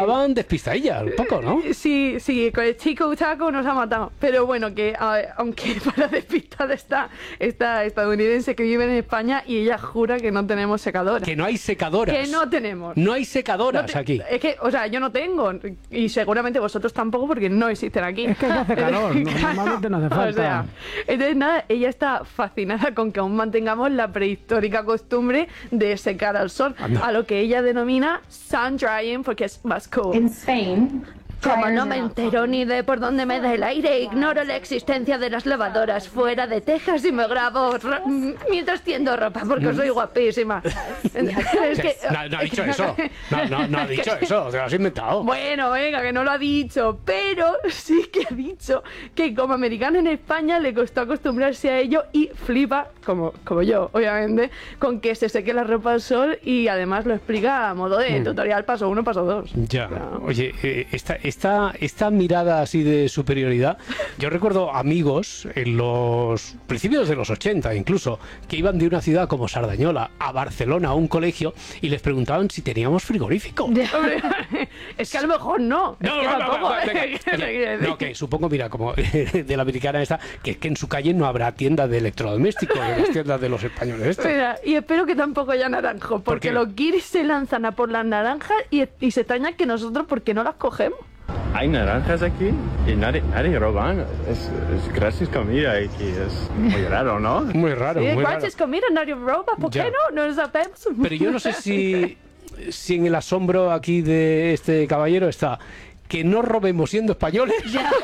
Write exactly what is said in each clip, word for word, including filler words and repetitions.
estaban despistadillas un poco, ¿no? Sí, sí, con el chico Chaco nos ha matado. Pero bueno, que a, aunque para despistada está esta estadounidense que vive en España y ella jura que no tenemos secadoras. Que no hay secadoras. Que no tenemos. No hay secadoras no te, aquí. Es que, o sea, yo no tengo. Y seguramente vosotros tampoco porque no existen aquí. Es que hace calor, no, normalmente no hace falta. O sea, entonces nada, ella está fascinada con que aún mantengamos la prehistórica costumbre de secar al sol, Anda. a lo que ella denomina sun drying porque es más cool. In Spain, Como no me entero ni de por dónde me da el aire, ignoro la existencia de las lavadoras fuera de Texas y me grabo ro- mientras tiendo ropa porque soy guapísima. Es que- No, no ha dicho eso. No, no, no ha dicho eso. Te lo has inventado. Bueno, venga, que no lo ha dicho, pero sí que ha dicho que como americano en España le costó acostumbrarse a ello y flipa, como, como yo, obviamente, con que se seque la ropa al sol y además lo explica a modo de tutorial paso uno, paso dos. Ya. O sea, Oye, eh, esta, esta, esta mirada así de superioridad, yo recuerdo amigos en los principios de los ochenta incluso, que iban de una ciudad como Sardañola a Barcelona a un colegio y les preguntaban si teníamos frigorífico. Hombre, es que a lo mejor no. No, es que no, no, tampoco, no, venga, ¿qué te venga. quiero decir? No, que supongo, mira, como de la americana esta, que es que en su calle no habrá tienda de electrodomésticos, en las tiendas de los españoles estos. Mira, y espero que tampoco haya naranjo, porque qué? los guiris se lanzan a por las naranjas y, y se extrañan que nosotros, ¿por qué no las cogemos? Hay naranjas aquí y nadie, nadie roban. Es, es gratis comida aquí. Es muy raro, ¿no? Muy raro, Sí, muy raro. gratis comida, nadie roba, ¿por Ya. qué no? No lo sabemos. Pero yo no sé si, si en el asombro aquí de este caballero está que no robemos siendo españoles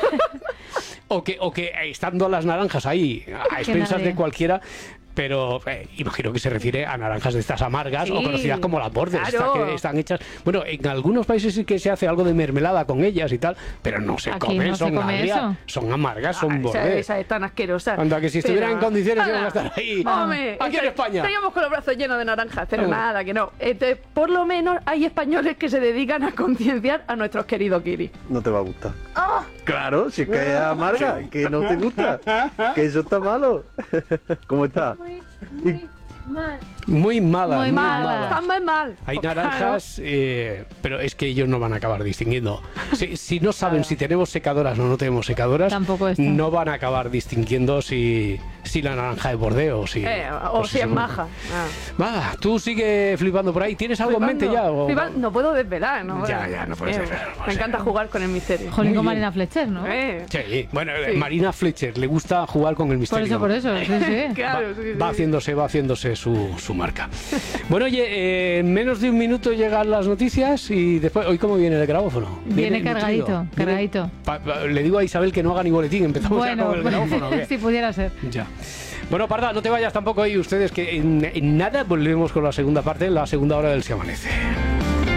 o que, o que eh, estando las naranjas ahí a expensas nadie. de cualquiera. Pero eh, imagino que se refiere a naranjas de estas amargas Sí, o conocidas como las bordes, claro. estas que están hechas. Bueno, en algunos países sí que se hace algo de mermelada con ellas y tal, pero no se Aquí comen, no se son come agrias, eso. son amargas, son Ah, esa, bordes. esa es tan asquerosa. Anda, que si estuvieran Pero- en condiciones iban a Anda. estar ahí. Hombre, Aquí en esta- España. estaríamos con los brazos llenos de naranjas, pero Oh. nada, que no. Entonces, por lo menos hay españoles que se dedican a concienciar a nuestros queridos kiris. No te va a gustar. Claro, si es que es amarga, que no te gusta, que eso está malo. ¿Cómo está? Muy malas, Muy muy malas. malas. Están muy mal. Hay naranjas, eh, pero es que ellos no van a acabar distinguiendo. Si, si no saben si tenemos secadoras o no tenemos secadoras, Tampoco esto. no van a acabar distinguiendo si, si la naranja es bordeo o si... Eh, o si es seguro. maja. Ah. Va, tú sigue flipando por ahí. ¿Tienes algo en mente ya? o- Flipando. No puedo desvelar, ¿no? Ya, ya, no puedes Eh, desvelar, no puedes Me encanta desvelar. jugar con el misterio. Jolín con Muy bien. Marina Fletcher, ¿no? Eh, Sí, bueno, eh, Sí. Marina Fletcher le gusta jugar con el Por misterio. eso, por eso, sí, sí. claro, va, sí, sí. va haciéndose, va haciéndose su, su marca. Bueno, oye, eh, en menos de un minuto llegan las noticias y después, ¿hoy cómo viene el grabófono? Viene nutrido? cargadito, Viene- cargadito. pa- pa- le digo a Isabel que no haga ni boletín, empezamos ya Bueno, con el grabófono. ¿o qué? si pudiera ser. Ya. Bueno, Parda, no te vayas tampoco ahí ustedes, que en, en nada volvemos con la segunda parte, la segunda hora del Se Amanece.